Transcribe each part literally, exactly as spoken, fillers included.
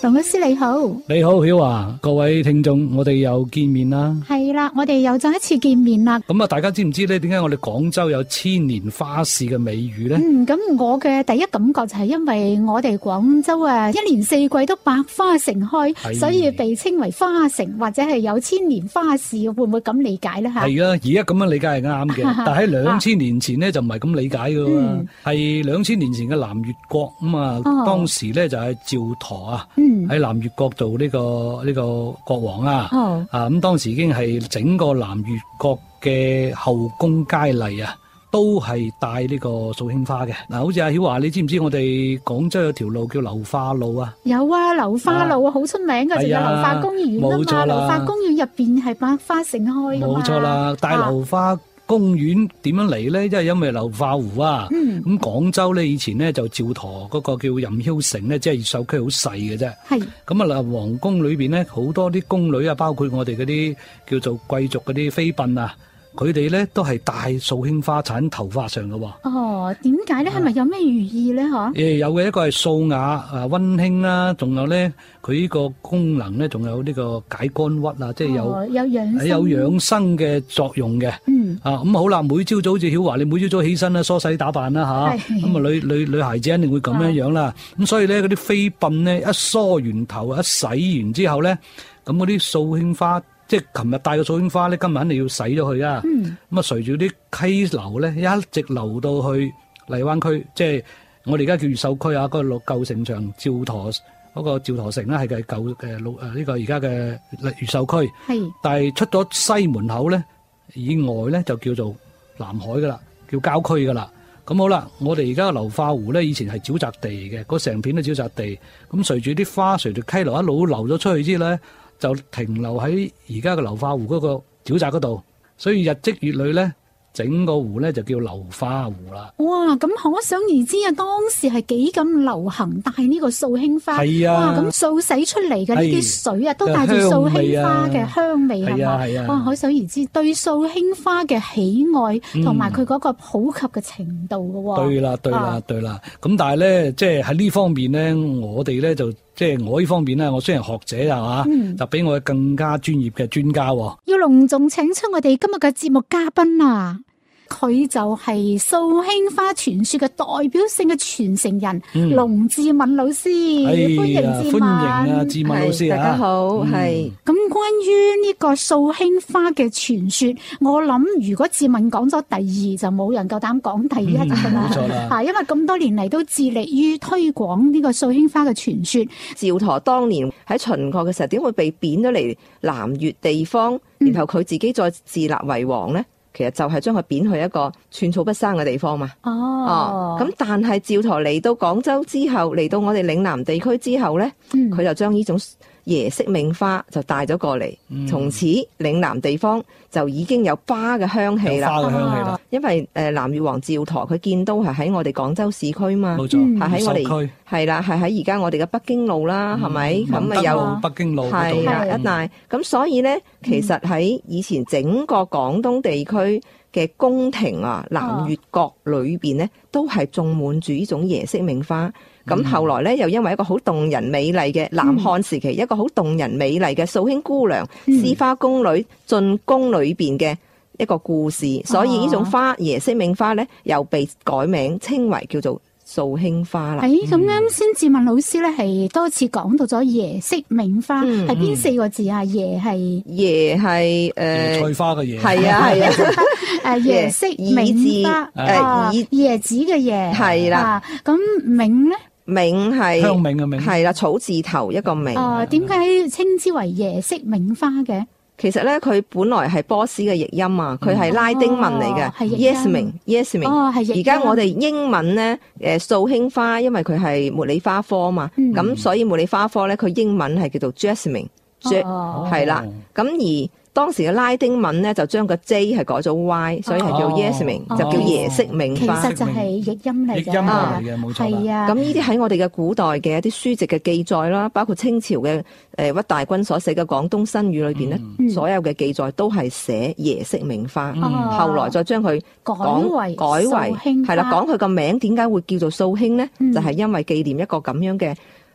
馮老師你好。 你好，曉華，各位聽眾，我哋又見面啦。 係啦，我哋又再一次見面啦。 咁啊，大家知唔知咧？點解我哋廣州有千年花市嘅美譽咧？ 嗯，咁我嘅第一感覺就係因為我哋廣州啊，一年四季都百花盛開，所以被稱為花城，或者係有千年花市，會唔會咁理解咧？吓， 係啊，而家咁樣理解係啱嘅，但係喺兩千年前咧就唔係咁理解噶喎，係兩千年前嘅南越國咁啊，當時咧就係趙佗啊，喺南越國做呢個呢個國王啊，啊咁當時已經係整個南越國嘅後宮佳麗啊，都係帶呢個素馨花嘅。嗱，好似阿曉華，你知唔知我哋廣州有條路叫流花路啊？ 有啊，流花路啊，好出名嘅，就有流花公園啊嘛。流花公園入邊係百花盛開噶嘛。冇錯啦，但係流花公園點樣嚟咧？即係因為流花湖啊。咁、嗯、廣州咧以前咧就趙佗嗰個叫任囂城咧，即係越秀區好細嘅啫。係。咁啊，嗱，皇宮裏邊咧好多啲宮女啊，包括我哋嗰啲叫做貴族嗰啲妃嬪啊。佢哋咧都係帶素馨花插喺頭髮上嘅喎。哦，點解咧？係咪有咩寓意咧？嗬？誒，有嘅，一個係素雅啊，溫馨啦，仲有咧，佢呢個功能咧，仲有呢個解肝鬱啊，即係有有養有養生嘅作用嘅。嗯。啊，咁好啦，每朝早好似曉華，你每朝早起身啦，梳洗打扮啦吓，咁啊，女女女孩子肯定會咁樣樣啦。咁所以咧，嗰啲妃嬪咧，一梳完頭，一洗完之後咧，咁嗰啲素馨花。即係琴日帶個素馨花咧，今日肯定要洗咗佢啊！咁啊，隨住啲溪流咧，一直流到去荔灣區，即係我哋而家叫越秀區啊，嗰個老舊城牆趙佗嗰個趙佗城咧，係嘅舊誒老誒呢個而家嘅越秀區。係，但係出咗西門口咧，以外咧就叫做南海噶啦，叫郊區噶啦。咁好啦，我哋而家嘅流花湖咧，以前係沼澤地嘅，嗰成片都沼澤地。咁隨住啲花隨住溪流一路流咗出去之後咧，就停留喺而家嘅流花湖嗰個沼澤嗰度，所以日積月累咧，整個湖咧就叫流花湖啦。哇！咁可想而知啊，當時係幾咁流行帶呢個素馨花。係啊！哇！咁掃洗出嚟嘅呢啲水啊，都帶住素馨花嘅香味係嘛？係啊！哇！可想而知對素馨花嘅喜愛同埋佢嗰個普及嘅程度嘅喎。對啦，對啦，對啦。咁但係咧，即係喺呢方面咧，我哋咧就。即係我呢方面咧，我雖然學者啊嘛、嗯，就比我更加專業嘅專家。要隆重請出我哋今日嘅節目嘉賓啊！佢就係素馨花傳說嘅代表性嘅傳承人，龍、嗯、志敏老師，哎、歡迎志敏，歡迎啊，志敏老師啊，大家好，係、嗯。咁關於呢個素馨花嘅傳說，我諗如果志敏講咗第二，就冇人夠膽講第一噶啦，冇錯啦，吓，因為咁多年嚟都致力於推廣呢個素馨花嘅傳說。 趙佗當年喺秦國嘅時候，點會被貶咗嚟南越地方，然後佢自己再自立為王咧？其實就係將佢貶去一個寸草不生嘅地方嘛。哦，咁、哦、但係趙佗嚟到廣州之後，嚟到我哋嶺南地區之後咧，佢、嗯、就將呢種椰色茗花就帶咗過嚟，從、嗯、此嶺南地方就已經有花嘅香氣啦。花嘅香氣啦，因為誒南越王趙佗佢建都係喺我哋廣州市區嘛，冇錯，係喺我哋係啦，係喺而家我哋嘅北京路啦，係、嗯、咪？咁啊有北京路係啦一帶，咁、嗯、所以咧，其實喺以前整個廣東地區嘅宮廷啊，南越國裏邊咧，都係種滿住呢種椰色茗花。咁、嗯、後來咧，又因為一個好動人美麗嘅南漢時期、嗯、一個好動人美麗嘅素馨姑娘絲、嗯、花宮女進宮裏邊嘅一個故事，嗯、所以呢種花椰色茗花咧，又被改名稱為叫做素馨花啦。誒，咁啱先志敏老師咧係多次講到咗椰色茗花，係、嗯、邊四個字啊？椰係椰係誒椰菜花嘅椰，係啊係啊，誒椰色茗花誒椰子嘅椰係啦。咁茗咧？茗係香茗嘅茗，係啦，草字頭一個茗。哦，點解稱之為椰色茗花嘅？其實咧，佢本來係波斯嘅譯音啊，佢係拉丁文嚟嘅。Yasmin，Yasmin。哦，係譯音。而家我哋英文咧，誒素馨花，因為佢係茉莉花科啊嘛，咁、嗯、所以茉莉花科咧，佢英文係叫做 Jasmine， 係啦。咁、哦、而當時嘅拉丁文咧就將個 J 係改咗 Y， 所以係叫 Yasmin，、哦、就叫椰色茗花。其實就係譯音嚟嘅，譯音嚟嘅，冇錯。係啊，咁呢啲喺我哋嘅古代嘅一啲書籍嘅記載啦，包括清朝嘅誒屈大均所寫嘅《廣東新語》裏邊咧、嗯，所有嘅記載都係寫椰色茗花、嗯。後來再將佢改為改為係啦，講佢個名點解會叫做素馨咧、嗯？就係、是、因為紀念一個咁樣嘅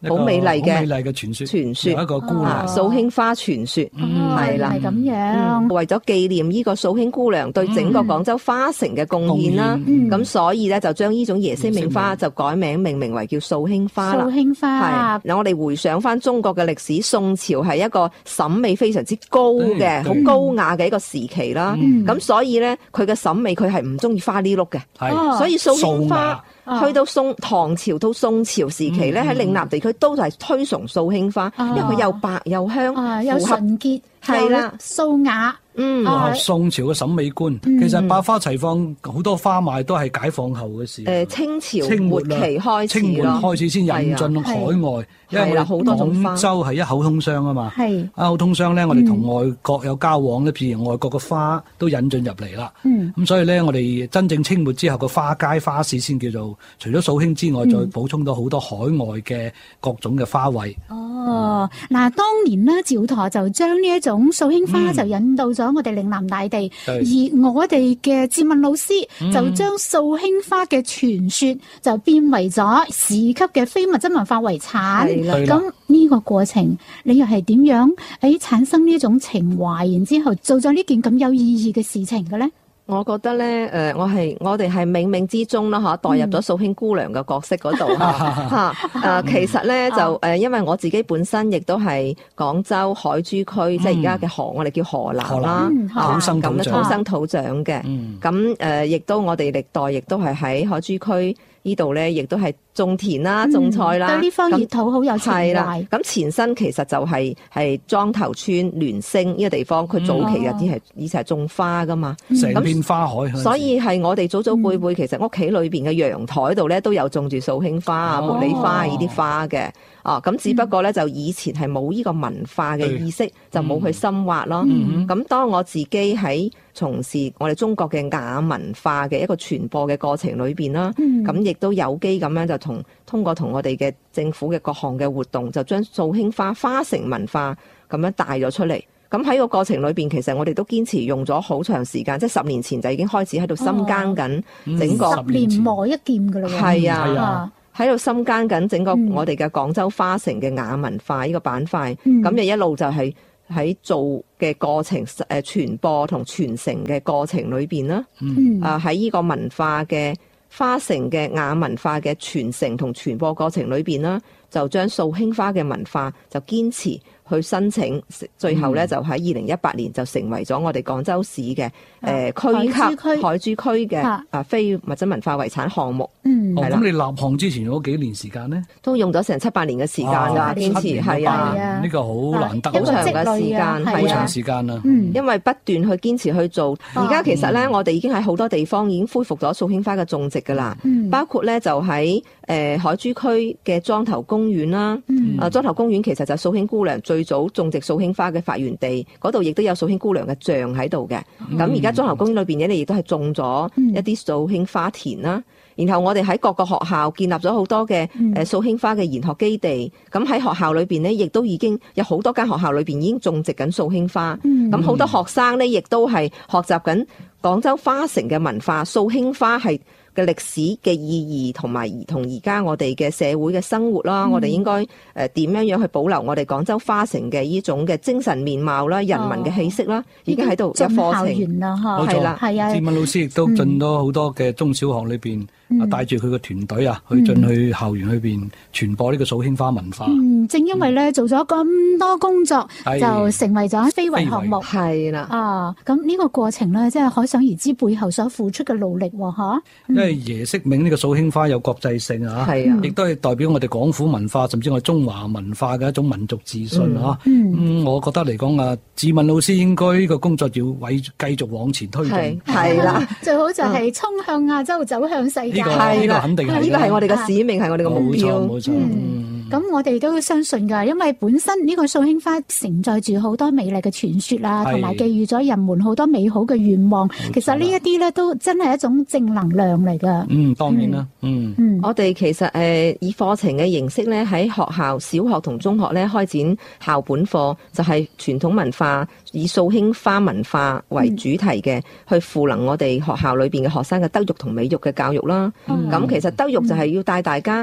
好美麗嘅好美麗嘅傳說， 傳說有一個姑娘掃興花傳說，係啦， 係咁樣。 為咗紀念呢個掃興姑娘對整個廣州花城嘅貢獻啦，咁所以咧就將呢種椰色銘花就改名命名為叫掃興花啦。 掃興花， 嗱，我哋回想翻中國嘅歷史，宋朝係一個審美非常之高嘅、好高雅嘅一個時期啦。咁所以咧，佢嘅審美佢係唔中意花呢碌嘅，所以掃興花。去到宋唐朝到宋朝時期咧，喺嶺南地區都係推崇掃興花，因為佢又白又香， 又純潔， 係啦， 素雅。 嗯， 符合宋朝嘅審美觀。其實百花齊放，好多花賣都係解放後嘅事。 誒，清朝末期開始清末開始先引進海外，因為我哋廣州係一口通商啊嘛。係一口通商咧，我哋同外國有交往咧，譬如外國嘅花都引進入嚟啦。嗯，咁所以咧，我哋真正清末之後嘅花街花市先叫做，除咗掃興之外，再補充到好多海外嘅各種嘅花卉。 哦，嗱，當年咧，趙佗就將呢一種掃興花就引到咗我哋嶺南大地，而我哋嘅志敏老師就將掃興花嘅傳說就變為咗市級嘅非物質文化遺產。咁呢個過程，你又係點樣喺產生呢一種情懷，然之後做咗呢件咁有意義嘅事情嘅咧？ 我覺得咧，誒，我係我哋係冥冥之中啦，嚇代入咗掃興姑娘嘅角色嗰度嚇嚇。誒，其實咧就誒，因為我自己本身亦都係廣州海珠區，即係而家嘅河，我哋叫河南啦， 土生土長， 土生土長嘅。咁誒，亦都我哋歷代亦都係喺海珠區呢度咧，亦都係種田啦、種菜啦。對呢方熱土好有情懷。咁前身其實就係係莊頭村聯升呢個地方，佢早期嘅啲係以前係種花噶嘛。 成片花海， 所以係我哋祖祖輩輩，其實屋企裏邊嘅陽台度咧都有種住掃興花啊、茉莉花呢啲花嘅。哦，咁只不過咧就以前係冇呢個文化嘅意識，就冇去深挖咯。咁當我自己喺從事我哋中國嘅雅文化嘅一個傳播嘅過程裏邊啦，咁亦都有機咁樣就同通過同我哋嘅政府嘅各項嘅活動，就將掃興花花城文化咁樣帶咗出嚟。咁喺個過程裏邊，其實我哋都堅持用咗好長時間，即係十年前就已經開始喺度深耕緊整個、 哦嗯、十年磨一劍噶啦。 係啊，喺度深耕緊整個我哋嘅廣州花城嘅雅文化呢個板塊，咁就、嗯、一路就係喺做嘅過程，誒傳播同傳承嘅過程裏邊啦。嗯、啊喺呢個文化嘅花城嘅雅文化嘅傳承同傳播過程裏邊啦，就將掃興花嘅文化就堅持去申請，最後咧就喺二零一八年就成為咗我哋廣州市嘅誒區級海珠區嘅啊非物質文化遺產項目。嗯， 係啦。咁你立項之前嗰幾年時間咧， 都用咗成七八年嘅時間㗎，堅持係啊， 呢個好難得， 好長嘅時間， 好長時間啦。 嗯，因為不斷去堅持去做，而家其實咧，我哋已經喺好多地方已經恢復咗掃興花嘅種植㗎啦。嗯，包括咧就喺誒海珠區嘅莊頭公園啦。嗯，啊莊頭公園其實就係掃興姑娘最早種植掃興花嘅發源地，嗰度亦都有掃興姑娘嘅像喺度嘅。咁而家莊頭公園裏邊咧，亦都係種咗一啲掃興花田啦。然後我哋喺各個學校建立咗好多嘅誒掃興花嘅研學基地。咁喺學校裏邊咧，亦都已經有好多間學校裏邊已經種植緊掃興花。咁好多學生咧，亦都係學習緊廣州花城嘅文化。掃興花係嘅歷史嘅意義同埋同而家我哋嘅社會嘅生活啦，嗯、我哋應該誒點樣樣去保留我哋廣州花城嘅呢種嘅精神面貌啦、人民嘅氣息啦，已經喺度有課程。 冇錯，係啊，志敏老師亦都進咗好多嘅中小學裏邊。啊！帶住佢個團隊啊，去進去校園裏邊傳播呢個掃興花文化。 嗯，正因為咧做咗咁多工作， 嗯、 就成為咗非遺項目。 係啦。 啊，咁呢個過程咧，即係可想而知背後所付出嘅努力喎，嚇。 因為椰色銘呢個掃興花有國際性啊，係啊，亦都係代表我哋廣府文化，甚至我哋中華文化嘅一種民族自信啊。嗯。嗯，我覺得嚟講啊，志敏老師應該呢個工作要為繼續往前推進。 係啦， 最好就係衝向亞洲，走向世界。 呢個肯定係， 呢個係我哋嘅使命，係我哋嘅目標。 冇錯，冇錯。 咁我哋都相信㗎，因為本身呢個掃興花承載住好多美麗嘅傳說啦，同埋寄予咗人們好多美好嘅願望。其實呢一啲咧都真係一種正能量嚟㗎。 嗯，當然啦。嗯，嗯我哋其實誒以課程嘅形式咧，喺學校小學同中學咧開展校本課，就係傳統文化以掃興花文化為主題嘅，嗯、去賦能我哋學校裏邊嘅學生嘅德育同美育嘅教育啦。咁、嗯、其實德育就係要帶大家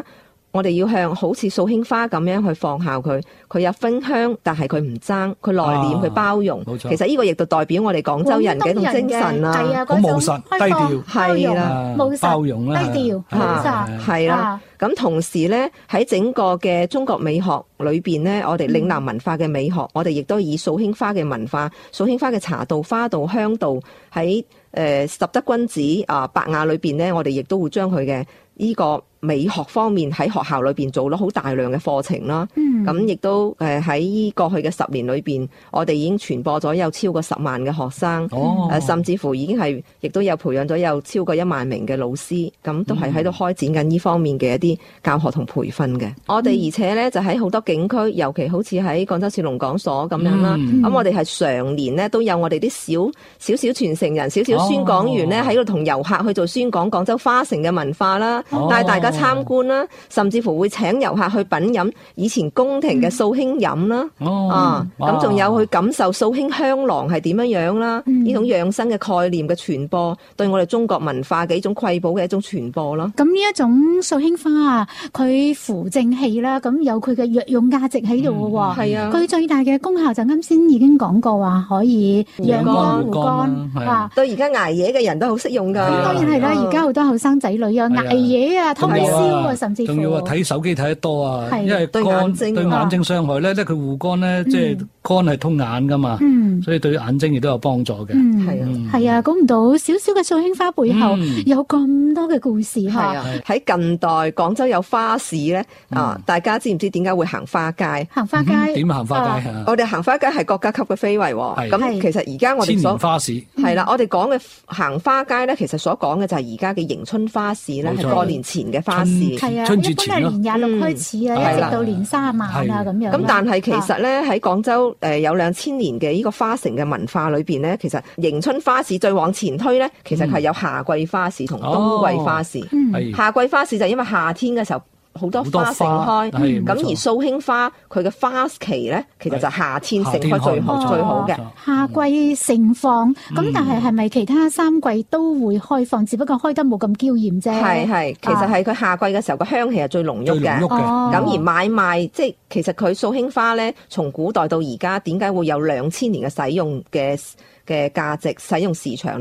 我哋要向好似素馨花咁樣去放效佢，佢有芬香，但係佢唔爭，佢內斂，佢、啊、包容。其實呢個亦都代表我哋廣州人嘅一種精神啊， 好務實、低調， 係啦， 包容啦， 低調， 係啦。咁同時咧，喺整個嘅中國美學裏邊咧，我哋嶺南文化嘅美學，嗯、我哋亦都以素馨花嘅文化、素馨花嘅茶道、花道、香道喺誒、呃、十德君子啊百雅裏邊咧，我哋亦都會將佢嘅呢個美學方面喺學校裏邊做咗好大量嘅課程啦。咁亦、嗯、都誒喺過去嘅十年裏邊，我哋已經傳播咗有超過十萬嘅學生， 哦呃、甚至乎已經係亦都有培養咗有超過一萬名嘅老師，咁都係喺度開展緊呢方面嘅一啲教學同培訓嘅。嗯、我哋而且咧就喺好多景區，尤其好似喺廣州市農講所咁樣啦，咁、嗯嗯、我哋係常年咧都有我哋啲小小小傳承人、小小宣講員咧喺度同遊客去做宣講廣州花城嘅文化啦，帶、哦、大家參觀啦，甚至乎會請遊客去品飲以前宮廷嘅素馨飲啦， 哦、 啊，咁仲有去感受素馨香囊係點樣樣啦，呢、嗯、種養生嘅概念嘅傳播，對我哋中國文化嘅一種瑰寶嘅一種傳播咯。 咁呢一種素馨花啊，佢扶正氣啦，咁有佢嘅藥用價值喺度嘅喎。係、嗯、啊，佢最大嘅功效就啱先已經講過話，可以養肝護肝啊。對而家捱夜嘅人都好適用㗎。咁當然係啦，而家好多後生仔女啊，捱夜啊，通宵啊，甚至乎仲要話睇手機睇得多啊，因為肝對眼睛對眼睛傷害咧，咧佢護肝咧，即係肝係通眼噶嘛，所以對眼睛亦都有幫助嘅。 係啊， 係啊，估唔到少少嘅素馨花背後有咁多嘅故事嚇。 喺近代廣州有花市咧，啊，大家知唔知點解會行花街？ 行花街點行花街啊？ 我哋行花街係國家級嘅非遺喎。咁其實而家我哋千年花市係啦，我哋講嘅行花街咧，其實所講嘅就係而家嘅迎春花市咧，係過年前嘅花市。 係啊，一般係年廿六開始啊，一直到年卅晚啊咁樣。 咁但係其實咧喺廣州誒有兩千年嘅呢個花城嘅文化裏邊咧，其實迎春花市再往前推咧，其實係有夏季花市同冬季花市。夏季花市就因為夏天嘅時候好多花盛開，咁而素馨花佢嘅花期咧，其實就夏天盛開最好最好嘅。 夏季盛放，咁但係係咪其他三季都會開放？只不過開得冇咁嬌豔啫。 係係，其實係佢夏季嘅時候個香氣係最濃郁嘅。咁而買賣即係其實佢素馨花咧，從古代到而家點解會有兩千年嘅使用嘅嘅價值使用時長？